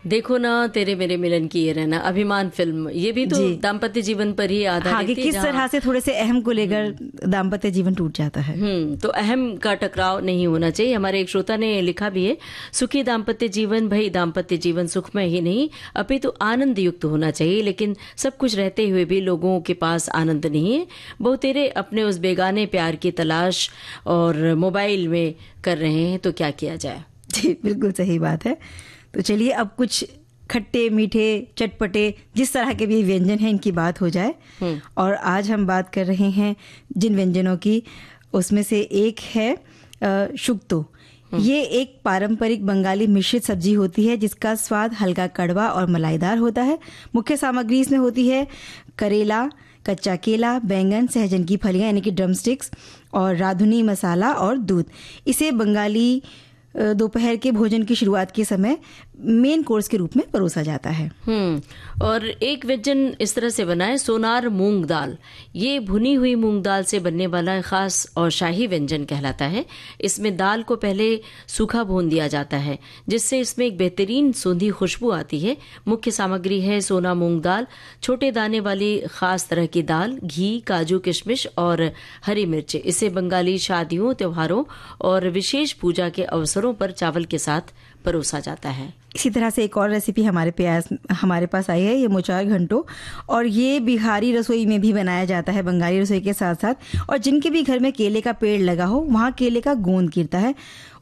देखो ना तेरे मेरे मिलन की ये रहना, अभिमान फिल्म, ये भी तो दाम्पत्य जीवन पर ही आधारित है। किस तरह से थोड़े से अहम को लेकर दाम्पत्य जीवन टूट जाता है। तो अहम का टकराव नहीं होना चाहिए। हमारे एक श्रोता ने लिखा भी है, सुखी दाम्पत्य जीवन, भाई दाम्पत्य जीवन सुखमय ही नहीं अपितु आनंद युक्त होना चाहिए, लेकिन सब कुछ रहते हुए भी लोगों के पास आनंद नहीं है। बहुतेरे अपने उस बेगाने प्यार की तलाश और मोबाइल में कर रहे हैं, तो क्या किया जाए। जी बिल्कुल सही बात है। तो चलिए अब कुछ खट्टे मीठे चटपटे जिस तरह के भी व्यंजन हैं इनकी बात हो जाए। और आज हम बात कर रहे हैं जिन व्यंजनों की, उसमें से एक है शुक्तो। ये एक पारंपरिक बंगाली मिश्रित सब्जी होती है जिसका स्वाद हल्का कड़वा और मलाईदार होता है। मुख्य सामग्री इसमें होती है करेला, कच्चा केला, बैंगन, सहजन की फलियां यानी कि ड्रम स्टिक्स और राधुनी मसाला और दूध। इसे बंगाली दोपहर के भोजन की शुरुआत के समय मेन कोर्स के रूप में परोसा जाता है। और एक व्यंजन इस तरह से बना है सोनार मूंग दाल। ये भुनी हुई मूंग दाल से बनने वाला खास और शाही व्यंजन कहलाता है। इसमें दाल को पहले सूखा भून दिया जाता है जिससे इसमें एक बेहतरीन सूंधी खुशबू आती है। मुख्य सामग्री है सोना मूंग दाल, छोटे दाने वाली खास तरह की दाल, घी, काजू, किशमिश और हरी मिर्च। इसे बंगाली शादियों, त्योहारों और विशेष पूजा के अवसरों पर चावल के साथ परोसा जाता है। इसी तरह से एक और रेसिपी हमारे पास आई है, ये मोचार घंटो, और ये बिहारी रसोई में भी बनाया जाता है बंगाली रसोई के साथ साथ। और जिनके भी घर में केले का पेड़ लगा हो वहाँ केले का गोंद गिरता है,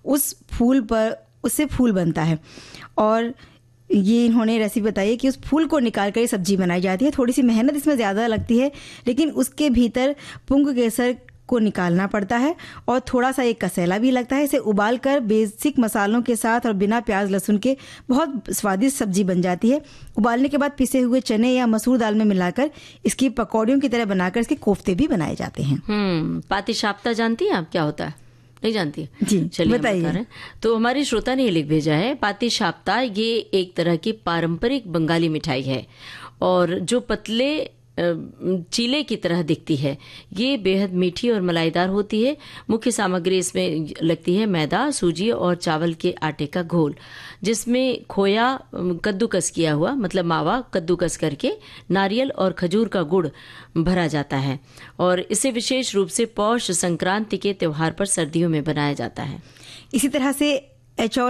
उससे फूल बनता है। और ये इन्होंने रेसिपी बताई है कि उस फूल को निकाल कर ये सब्जी बनाई जाती है। थोड़ी सी मेहनत इसमें ज़्यादा लगती है, लेकिन उसके भीतर पुंग केसर को निकालना पड़ता है और थोड़ा सा एक कसेला भी लगता है। इसे उबाल कर बेसिक मसालों के साथ और बिना प्याज लहसुन के बहुत स्वादिष्ट सब्जी बन जाती है। उबालने के बाद पिसे हुए चने या मसूर दाल में मिलाकर इसकी पकौड़ियों की तरह बनाकर इसके कोफ्ते भी बनाए जाते हैं। पातिशाप्ता जानती हैं आप क्या होता है? नहीं जानती? जी चलिए बताइए। तो हमारी श्रोता ने ये लिख भेजा है, पातिशाप्ता ये एक तरह की पारंपरिक बंगाली मिठाई है और जो पतले चीले की तरह दिखती है। ये बेहद मीठी और मलाईदार होती है। मुख्य सामग्री इसमें लगती है मैदा, सूजी और चावल के आटे का घोल, जिसमें खोया कद्दूकस किया हुआ, मतलब मावा कद्दूकस करके, नारियल और खजूर का गुड़ भरा जाता है। और इसे विशेष रूप से पौष संक्रांति के त्योहार पर सर्दियों में बनाया जाता है। इसी तरह से